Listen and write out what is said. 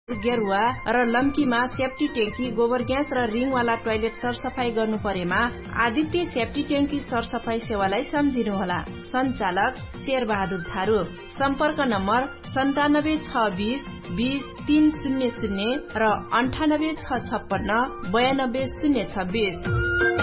गेरुवा र लम्कीमा सेफ्टी ट्याङ्की, गोबर ग्यास र रिङवाला टोयलेट सरसफाई गर्नु परेमा आदित्य सेफ्टी ट्याङ्की सरसफाई सेवालाई सम्झिनुहोला। सञ्चालक शेरबहादुर थारू। सम्पर्क नम्बर 97 620 20 300 र 98 656 92 026।